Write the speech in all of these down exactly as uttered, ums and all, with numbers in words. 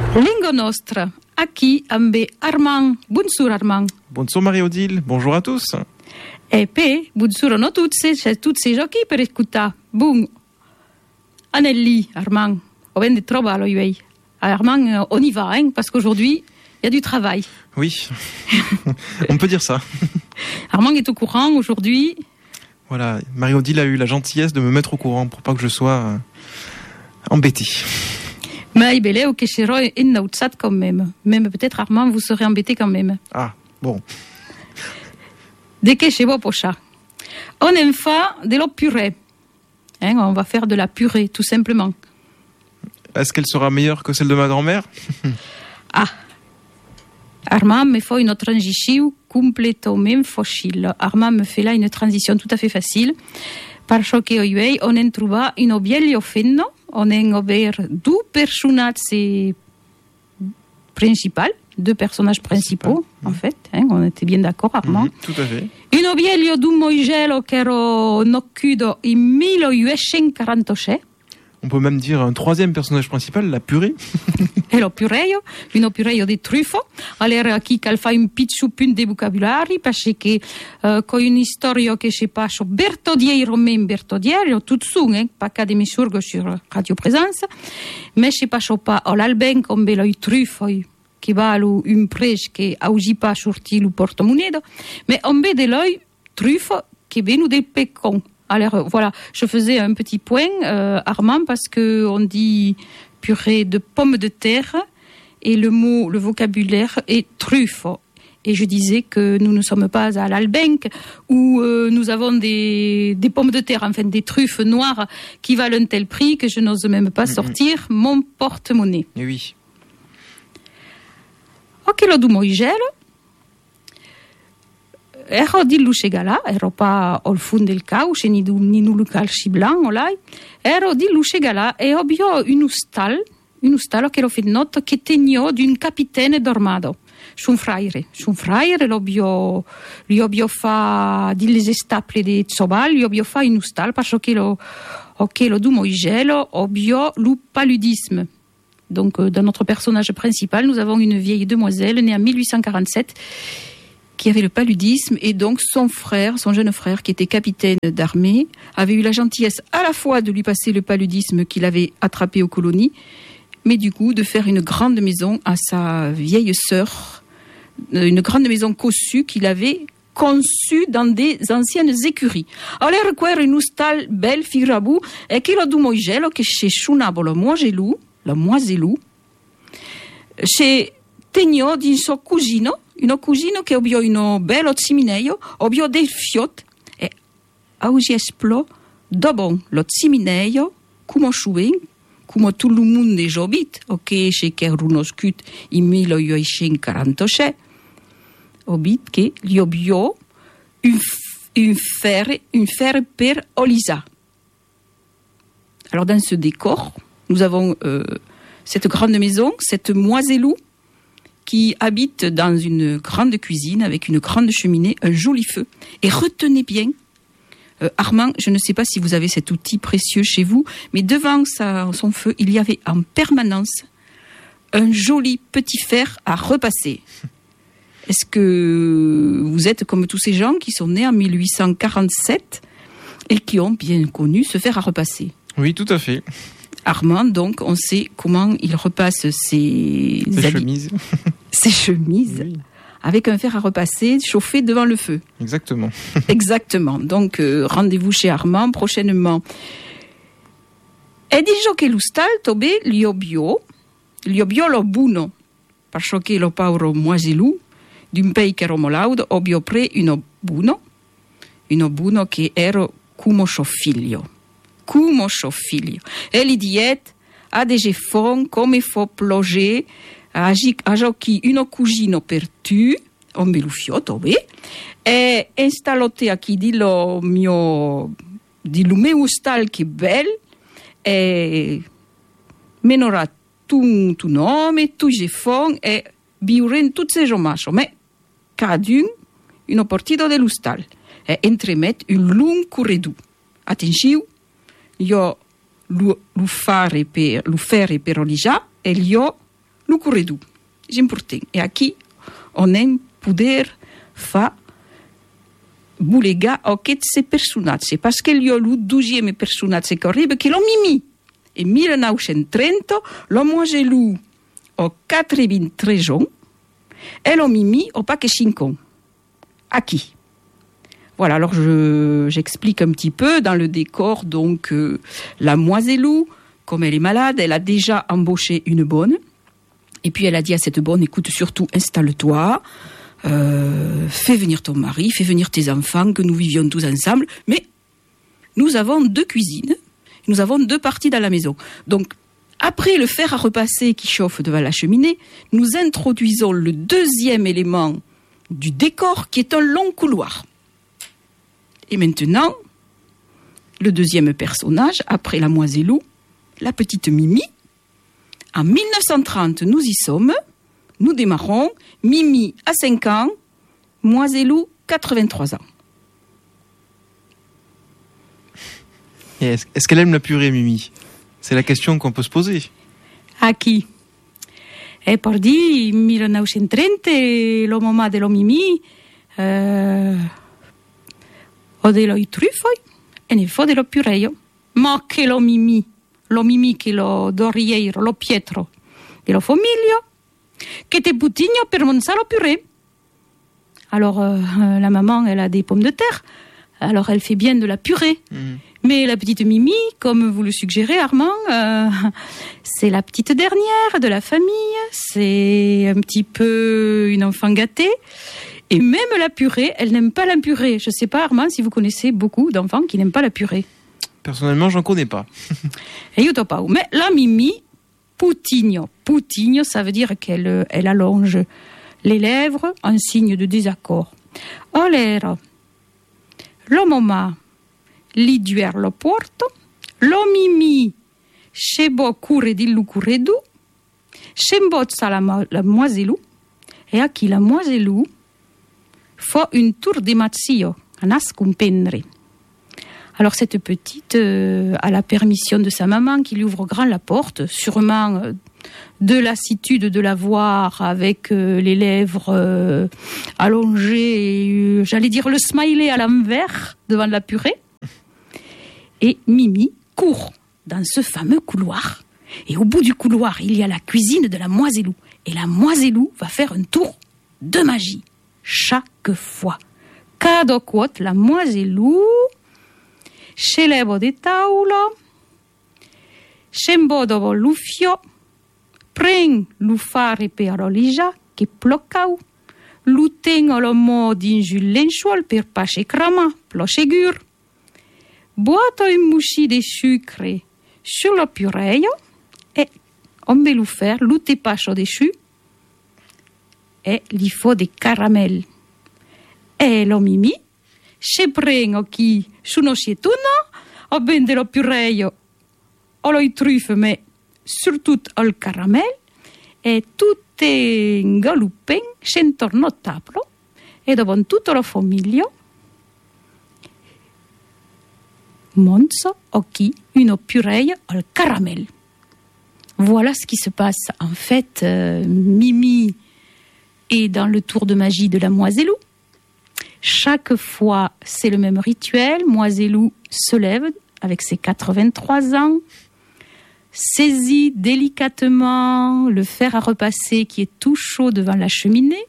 Lingo nostra, aqui ambe Armand. Bonjour Armand. Bonjour Marie-Odile, bonjour à tous. E pe, bonjour a tutti, c'è tutti sei giochi per ascoltare. Bon, Anneli, Armand, on vient de trovarlo io. Armand, on y va, hein, parce qu'aujourd'hui, il y a du travail. Oui, on peut dire ça. Armand est au courant aujourd'hui. Voilà, Marie-Odile a eu la gentillesse de me mettre au courant pour pas que je sois euh, embêté. Mais il est au Keshero et Nautsat quand même. Même peut-être Armand, vous serez embêté quand même. Ah, bon. De Keshebo Pocha. On aime faire de la purée. Hein, on va faire de la purée, tout simplement. Est-ce qu'elle sera meilleure que celle de ma grand-mère? Ah. Armand me fait une transition complètement facile. Armand me fait là une transition tout à fait facile. Parce que on a trouvé une belle fenno. On a ouvert deux personnages principaux, deux personnages principaux, Principal. en fait. Hein, on était bien d'accord, Armand. Mmh, tout à fait. Une belle du Moigelo che ero noccudo in millenovecentosquarantasei. On peut même dire un troisième personnage principal, la purée. E lo pureio, un pureio di truffo. Allora, chi cal fa un pizzo più di vocabulari, perché che uh, con una storia che si passa Bertodiero, men Bertodiero, tout su, eh, pas qu'à des missurgo sur Radio Présence, mais si passa pas all'alben con bello i truffoi, che valo un prege che augi pas sorti lo portamonedo, mais on vede l'œil truffo che venu del peccon. Alors voilà, je faisais un petit point, euh, Armand, parce que on dit purée de pommes de terre et le mot, le vocabulaire est truffe. Et je disais que nous ne sommes pas à l'Albenque où euh, nous avons des, des pommes de terre, enfin des truffes noires qui valent un tel prix que je n'ose même pas sortir mm-hmm. mon porte-monnaie. Et oui. Ok, lo du Moigel. Ero di luce gala, ero pa al fond del cauce, ni du ni nul calci blanc, olai. Ero di luce gala e obio un ustal, un ustal che lo fennotto che tegnò di un capitene dormado. Su un fraire, su un fraire l'obio, gli obio fa di les estaple di Zobal, gli obio fa un ustal, parce che lo, ok, lo du Moigelo, obio lu paludisme. Donc, dans notre personnage principal, nous avons une vieille demoiselle née en mille huit cent quarante-sept qui avait le paludisme, et donc son frère, son jeune frère, qui était capitaine d'armée, avait eu la gentillesse à la fois de lui passer le paludisme qu'il avait attrapé aux colonies, mais du coup de faire une grande maison à sa vieille sœur, une grande maison cossue qu'il avait conçue dans des anciennes écuries. Alors, era un ustal bel figurabù, e che lo du Moigelo che se suonava la moiselù, la moiselù, se tegnò di suo cugino, un cugino che abbia un bello zimineio, abbia dei fiot, e oggi esplo, dopo lo zimineio, come sciuven, come tutto il mondo è giobit, ok, c'è che è riconosciuto in millenovecentosquarantasei, obit che gli abbia un, un fer, un fer per Olisa. Alors, dans ce décor, nous avons euh, cette grande maison, cette moiselou, qui habite dans une grande cuisine avec une grande cheminée, un joli feu. Et retenez bien, euh, Armand, je ne sais pas si vous avez cet outil précieux chez vous, mais devant sa, son feu, il y avait en permanence un joli petit fer à repasser. Est-ce que vous êtes comme tous ces gens qui sont nés en mille huit cent quarante-sept et qui ont bien connu ce fer à repasser? Oui, tout à fait. Armand, donc, on sait comment il repasse ses, ses chemises. Ses chemises, oui. Avec un fer à repasser chauffé devant le feu. Exactement. Exactement. Donc, euh, rendez-vous chez Armand prochainement. E dico che lo stal tobe li obio, li obio lo buono, perché che lo pauro moiselù, d'un pays che ero molaudo, obio pre uno buono, uno buono che ero come suo figlio. Come suo figlio. E li diet a dege fon come fo ploger a giochi uno cugino per tu, o me lo fiotto, beh, e installote a chi di lo mio, di lo mio stal che bel, e menora tu, tu nome, tu je fon, e biuren tutte se jomacho, me cadun uno partito dello stal, e entremet un lung corredù. Attenzione, io lo, lo fare per lo fare per Olija e io lucurredù. È importante. E qui on aime poter fa bulega o queste personaggi, perché io ho il deuxième personaggio che arriva, che è lo Mimi. E millenovecentotrenta, lo Moiselou a quatre-vingt-treize ans, et le Mimi a pas que cinq ans. À qui? Voilà, alors je, j'explique un petit peu dans le décor. Donc, euh, la Moiselou, comme elle est malade, elle a déjà embauché une bonne. Et puis elle a dit à cette bonne, écoute, surtout installe-toi, euh, fais venir ton mari, fais venir tes enfants, que nous vivions tous ensemble. Mais nous avons deux cuisines, nous avons deux parties dans la maison. Donc, après le fer à repasser qui chauffe devant la cheminée, nous introduisons le deuxième élément du décor qui est un long couloir. Et maintenant, le deuxième personnage, après la Moiselou, la petite Mimi. En dix-neuf cent trente, nous y sommes, nous démarrons, Mimi à cinq ans, Moiselou quatre-vingt-trois ans. Et est-ce, est-ce qu'elle aime la purée, Mimi? C'est la question qu'on peut se poser. A chi? E per dire, millenovecentotrenta, lo mamma dello Mimi, eh, o dello truffo e ne fa dello pureio. Ma che lo Mimi, lo Mimi che lo Dorriero, lo Pietro, dello Fomiglio, che te butigno per monza lo purée. Alors, euh, la maman, elle a des pommes de terre, alors elle fait bien de la purée. Mmh. Mais la petite Mimi, comme vous le suggérez, Armand, euh, c'est la petite dernière de la famille, c'est un petit peu une enfant gâtée. Et même la purée, elle n'aime pas la purée. Je ne sais pas, Armand, si vous connaissez beaucoup d'enfants qui n'aiment pas la purée. Personnellement, j'en connais pas. Et io pas. Mais la Mimi, putigno. Putigno, ça veut dire qu'elle elle allonge les lèvres en signe de désaccord. Allora, lo mamma li duer lo porto, lo Mimi scebo cure di lucurredù, scembozza la, la Moiselou, e a chi la Moiselou fa un tour di mazzio, a nascun penre. Alors cette petite euh, a la permission de sa maman qui lui ouvre grand la porte, sûrement euh, de lassitude de la voir avec euh, les lèvres euh, allongées, et, euh, j'allais dire le smiley à l'envers devant la purée. Et Mimi court dans ce fameux couloir. Et au bout du couloir, il y a la cuisine de la Moiselou. Et la Moiselou va faire un tour de magie. Chaque fois. Cada quote, la Moiselou scelevo di taulo, scembodo l'uffio, pren l'uffare per olija, che ploccau, l'utengo lo mo din giul lensuol per pace crama, plochegur, boato un mouchi de sucre sur le pureio, e on va lui faire l'ute pacho de choux, e li faut des caramels. E lo Mimi, se prendo chi su uno sietuno, o vende lo pureio, o lo truffe, ma surtout al caramel, e tutte ingaluppen, intorno a tavolo, e dopo tutto lo famiglio, monzo o chi une pureille al caramel. Voilà ce qui se passe. En fait, euh, Mimi est dans le tour de magie de la Moiselou. Chaque fois, c'est le même rituel. Moiselou se lève avec ses quatre-vingt-trois ans, saisit délicatement le fer à repasser qui est tout chaud devant la cheminée,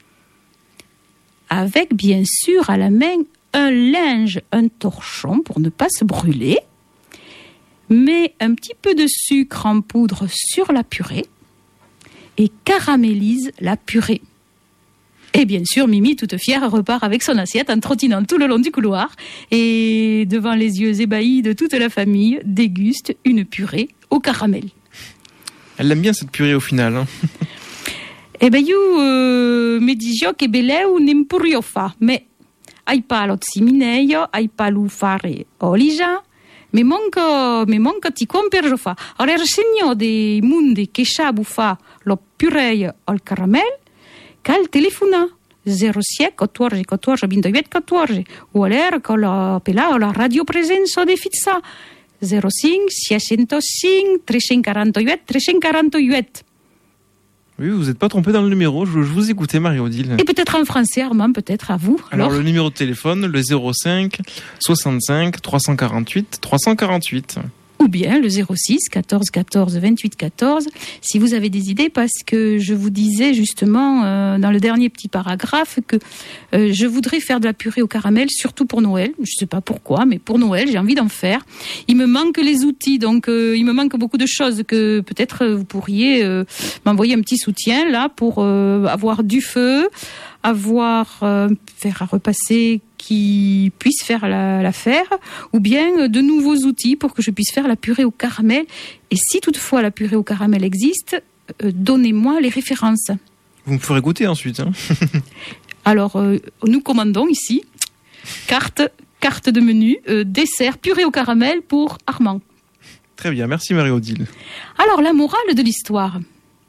avec bien sûr à la main un linge, un torchon pour ne pas se brûler, met un petit peu de sucre en poudre sur la purée et caramélise la purée. Et bien sûr, Mimi, toute fière, repart avec son assiette en trottinant tout le long du couloir et, devant les yeux ébahis de toute la famille, déguste une purée au caramel. Elle aime bien cette purée au final. Hein. Eh bien, io mi dico che beleu nem purio fa, mais hai pas lo zimineio, hai pas lu fare olija, mi manca, mi manca ti comperjo fa. Allora, segno dei mundi che shabu fa lo purée al caramel, cal telefona zero sette quattordici quattordici ventotto quattordici, o allora con la pela o la radiopresenza de fizza zero cinque seicentocinque trecentoquarantotto trecentoquarantotto. Oui, vous n'êtes pas trompé dans le numéro, je, je vous écoutais Marie-Odile. Et peut-être en français, Armand, peut-être à vous. Alors, alors le numéro de téléphone, le zéro cinq soixante-cinq trois cent quarante-huit trois cent quarante-huit. Ou bien le zéro six quatorze quatorze vingt-huit quatorze, si vous avez des idées, parce que je vous disais justement euh, dans le dernier petit paragraphe que euh, je voudrais faire de la purée au caramel, surtout pour Noël. Je ne sais pas pourquoi, mais pour Noël, j'ai envie d'en faire. Il me manque les outils, donc euh, il me manque beaucoup de choses que peut-être vous pourriez euh, m'envoyer un petit soutien là pour euh, avoir du feu, avoir euh, faire à repasser qui puisse faire la, l'affaire, ou bien de nouveaux outils pour que je puisse faire la purée au caramel. Et si toutefois la purée au caramel existe, euh, donnez-moi les références. Vous me ferez goûter ensuite. Hein. Alors, euh, nous commandons ici carte, carte de menu, euh, dessert, purée au caramel pour Armand. Très bien, merci Marie-Odile. Alors, la morale de l'histoire.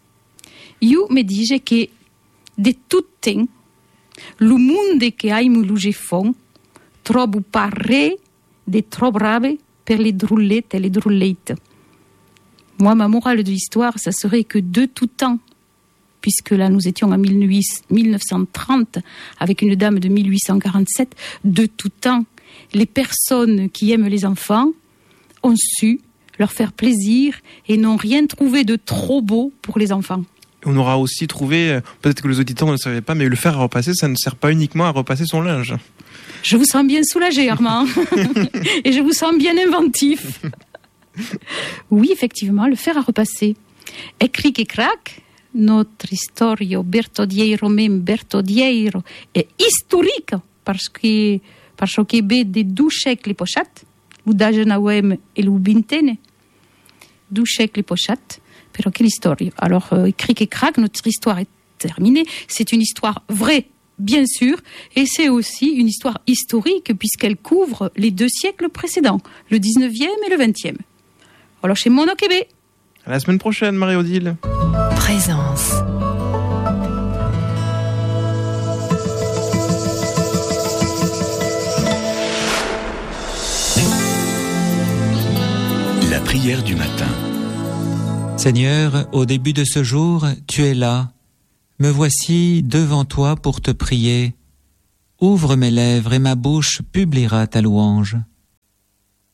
Io mi dice che de tutte lo monde che hai luce fon, trovo parre de trop brave per les drôlettes et les drôlettes. Moi, ma morale de l'histoire, ça serait que de tout temps, puisque là nous étions en mille neuf cent trente avec une dame de mille huit cent quarante-sept, de tout temps, les personnes qui aiment les enfants ont su leur faire plaisir et n'ont rien trouvé de trop beau pour les enfants. On aura aussi trouvé, peut-être que les auditeurs ne le savaient pas, mais le fer à repasser, ça ne sert pas uniquement à repasser son linge. Je vous sens bien soulagé, Armand. Et je vous sens bien inventif. Oui, effectivement, le fer à repasser. E cric e crac, notre historio Bertodiero mem Bertodiero è historique, parce que, parce que be de dușec li poșat, l'udage nauem et l'ubintene, dușec li poșat, pero quelle histoire. Alors, euh, cric et crac, notre histoire est terminée. C'est une histoire vraie, bien sûr, et c'est aussi une histoire historique puisqu'elle couvre les deux siècles précédents, le dix-neuvième et le vingtième. Alors, chez Mono Québec. À la semaine prochaine, Marie-Odile. Présence. La prière du matin. Seigneur, au début de ce jour, tu es là. Me voici devant toi pour te prier. Ouvre mes lèvres et ma bouche publiera ta louange.